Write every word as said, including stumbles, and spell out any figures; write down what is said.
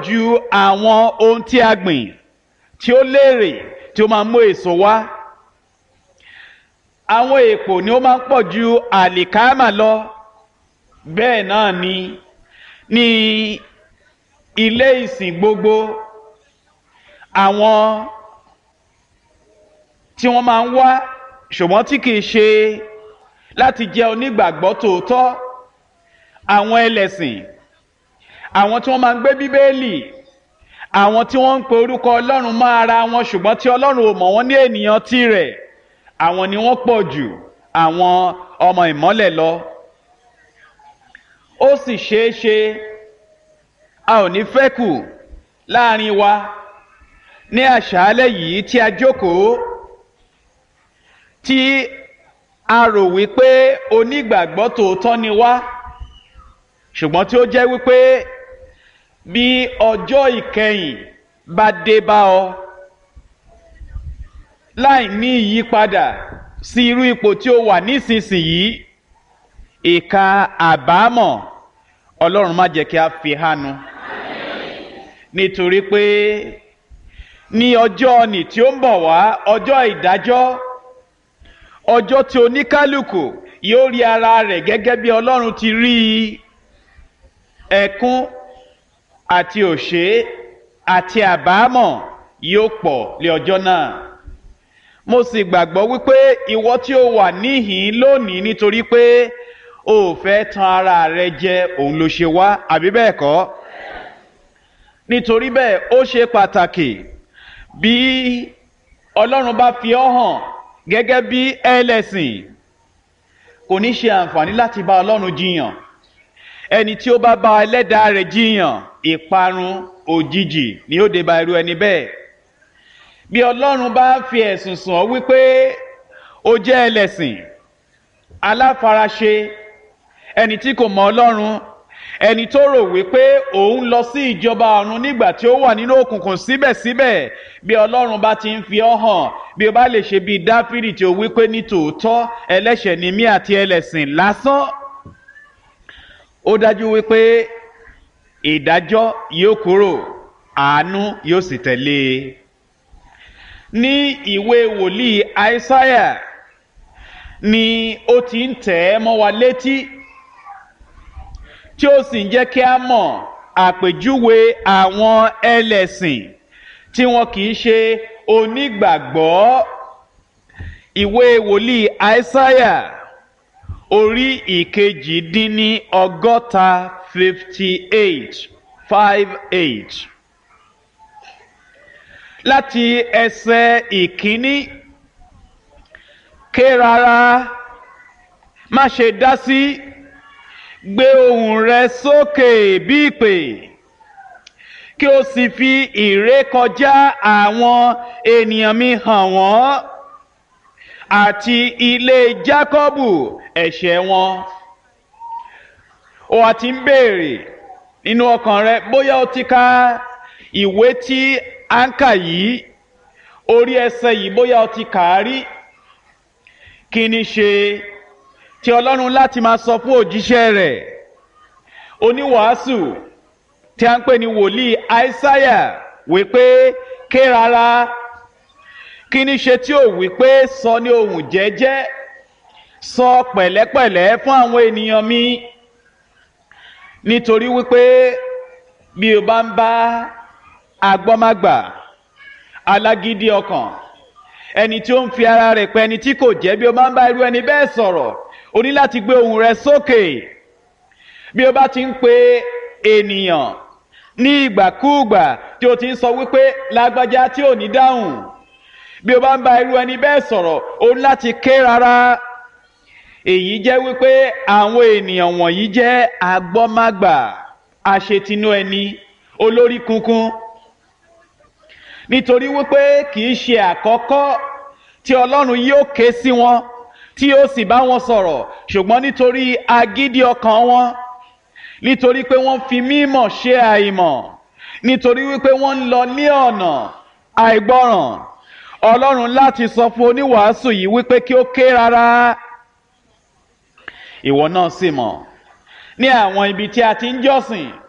ju àwọn ohun tí a gbìn tí ó lérè tí ó máa mú èso wá. Àwọn èpò ni ó máa ń pọ̀ ju àlìkámà lọ. Bẹ́ẹ̀ náà ni ní ilé ìsìn gbogbo àwọn tí wọ́n máa ń wá ṣùgbọ́n tí kìí ṣe láti jẹ́ onígbàgbọ́ tòótọ́, àwọn ẹlẹ́sìn, àwọn tí wọ́n máa ń gbé bíbélì, àwọn tí wọ́n ń pe orúkọ Ọlọ́run mọ́ ara wọn ṣùgbọ́n tí Ọlọ́run ò mọ̀ wọ́n ní ènìyàn tirẹ̀, àwọn ni wọ́n pọ̀ jù àwọn ọmọ ìmọ́lẹ̀ lọ. Ó sì ṣeé ṣe a ò ní fẹ́ kù láàrin wa ní àṣálẹ́ yìí tí a jókòó, tí a rò wípé onígbàgbọ́ tòótọ́ ni wá, ṣùgbọ́n tí ó jẹ́ wípé bí ọjọ́ ìkẹyìn bá dé bá ọ láì ní ìyípadà sí irú ipò tí ó wà nísinsìnyí, ìka àbámọ̀ Ọlọ́run má jẹ́ kí a fi hánu. Nítorí pé ní ọjọ́ nì tí ó ń bọ̀ wá, ọjọ́ ìdájọ́, ọjọ́ tí oníkálùkù yóò rí ara rẹ̀ gẹ́gẹ́ bí Ọlọ́run ti rí ẹkún àti òṣé àti àbámọ̀ yóò pọ̀ lé ọjọ́ náà. Mo sì gbàgbọ́ wípé ìwọ tí ó wà níhìn lónìí nítorí pé o ò fẹ́ tan ara rẹ jẹ, òun ló ṣe wá, àbí bẹ́ẹ̀ kọ́? Nítorí bẹ́ẹ̀ ó ṣe pàtàkì bí Ọlọ́run bá fi ọ́ hàn gẹ́gẹ́ bí ẹlẹ́sìn, kò ní ṣe àǹfààní láti bá Ọlọ́run jiyàn. Ẹni tí ó bá bá ẹlẹ́dàá rẹ̀ jiyàn, ìparun òjijì ni ó dé bá irú ẹni bẹ́ẹ̀. Bí Ọlọ́run bá fi ẹ̀sùn sùn ọ́ wípé ó jẹ́ ẹlẹ́sìn, aláfaraṣe, ẹni tí kò mọ Ọlọ́run, ẹni tó rò wípé òun lọ sí ìjọba ọ̀run nígbà tí ó wà nínú òkùnkùn, síbẹ̀síbẹ̀ bí Ọlọ́run bá ti ń fi ọ́ hàn, bí o bá lè ṣe bí Dáfídì tí ó wípé ní tòótọ́ ẹlẹ́ṣẹ̀ ni mí àti ẹlẹ́sìn lásán, ó dájú wípé ìdájọ́ yóò kúrò, àánú yóò sì tẹ̀lé e. Ní ìwé wòlíì Àìsáyà ni ó ti ń tẹ̀ ẹ́ mọ́ wa létí, tí ó sì ń jẹ́ kí a mọ̀ àpèjúwe àwọn ẹlẹ́sìn tí wọn kì í ṣe onígbàgbọ́. Ìwé wòlíì Àìsáyà orí ìkejì dín ní ọgọ́ta fifty eight five eight, láti ẹsẹ̀ ìkíní: ké rárá, má ṣe dá sí, gbé ohùn rẹ sókè bí ìpè, kí o sì fi ìrékọjá àwọn ènìyàn mi hàn wọ́n, àti ilé Jákọ́bù ẹ̀ṣẹ̀ wọn. O wá ti ń béèrè nínú ọkàn rẹ bóyá o ti ka ìwé tí à ń kà yìí, orí ẹsẹ̀ yìí, bóyá o ti kà á rí. Kí ni ṣe tí Ọlọ́run láti máa sọ fún òjíṣẹ́ rẹ̀ oníwàásù tí a ń pè ní wòlíì Àìsáyà wípé ké rárá? Kí ni ṣe tí ó wípé sọ ní ohùn jẹ́jẹ́, sọ pẹ̀lẹ́pẹ̀lẹ́ fún àwọn ènìyàn mi? Nítorí wípé bí o bá ń bá agbọ́mágbà, alágídí ọkàn, ẹni tí ó ń fi ara rẹ̀ pẹ́ ẹni tí kò jẹ́, bí o bá ń bá irú ẹni bẹ́ẹ̀ sọ̀rọ̀, o ní láti gbé ohùn rẹ sókè. Bí o bá ti ń pe ènìyàn ní ìgbàkúùgbà tí o ti ń sọ wípé lágbájá tí ò ní dáhùn, bí o bá ń bá irú ẹni bẹ́ẹ̀ sọ̀rọ̀, o ní láti ké rárá. Èyí jẹ́ wípé àwọn ènìyàn wọ̀nyí jẹ́ agbọ́mágbà, aṣetinú ẹni, olórí kunkun. Nítorí wípé kì í ṣe àkọ́kọ́ tí Ọlọ́run yóò ké sí wọn, tí yóò sì bá wọn sọ̀rọ̀, ṣùgbọ́n nítorí agídí ọkàn wọn, nítorí pé wọ́n fi mímọ̀ ṣe àìmọ̀, nítorí wípé wọ́n ń lọ ní ọ̀nà àìgbọ́ràn, Ọlọ́run láti sọ fún oníwàásù yìí wípé kí ó ké rárá. Ìwọ náà sì mọ̀ ní àwọn ibi tí a ti ń jọ́sìn,